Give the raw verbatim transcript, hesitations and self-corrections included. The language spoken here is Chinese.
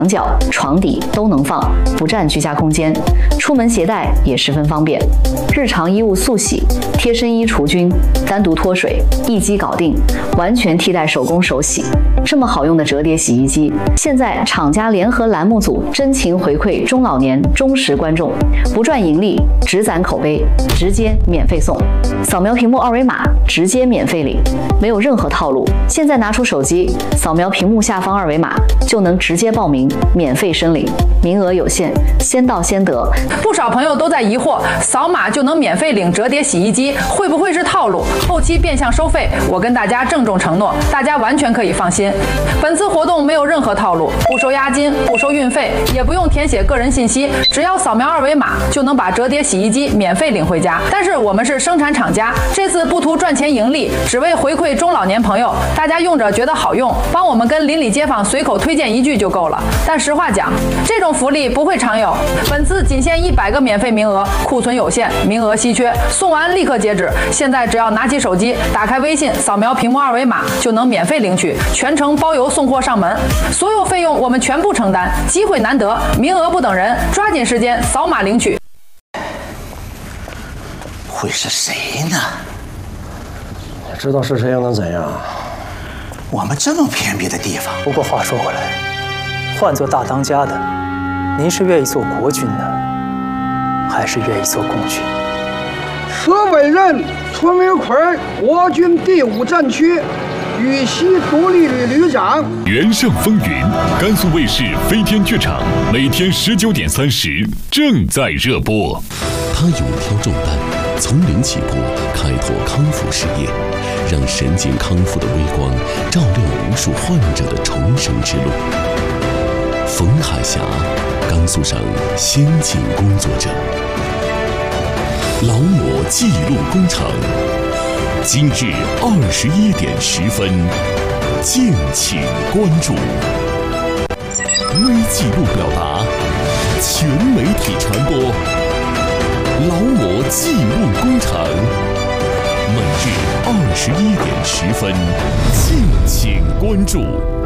墙角、床底都能放，不占居家空间。出门携带也十分方便。日常衣物速洗、贴身衣除菌、单独脱水，一机搞定，完全替代手工手洗。这么好用的折叠洗衣机，现在厂家联合栏目组真情回馈中老年忠实观众，不赚盈利，只攒口碑，直接免费送。扫描屏幕二维码，直接免费领，没有任何套路。现在拿出手机，扫描屏幕下方二维码，就能直接报名，免费申领，名额有限，先到先得。 不少朋友都在疑惑，扫码就能免费领折叠洗衣机，会不会是套路？后期变相收费？我跟大家郑重承诺，大家完全可以放心。本次活动没有任何套路，不收押金，不收运费，也不用填写个人信息，只要扫描二维码就能把折叠洗衣机免费领回家。但是我们是生产厂家，这次不图赚钱盈利，只为回馈中老年朋友，大家用着觉得好用，帮我们跟邻里街坊随口推荐一句就够了。但实话讲，这种福利不会常有，本次仅限一百个免费名额，库存有限，名额稀缺，送完立刻截止。现在只要拿起手机，打开微信，扫描屏幕二维码就能免费领取，全程包邮送货上门，所有费用我们全部承担。机会难得，名额不等人，抓紧时间扫码领取。 会是谁呢？ 知道是谁又能怎样？ 我们这么偏僻的地方。 不过话说回来，换做大当家的，您是愿意做国军呢，还是愿意做共军？ 此委任村委会国军第五战区豫西独立旅旅长。 原上风云，甘肃卫视飞天剧场，每天十九点三十正在热播。 他勇挑重担，从零起步，开拓康复事业，让神经康复的微光照亮无数患者的重生之路。冯海霞，甘肃省先进工作者。劳模记录工程，今日二十一点十分，敬请关注。微记录表达，全媒体传播。劳模记录工程，每日二十一点十分，敬请关注。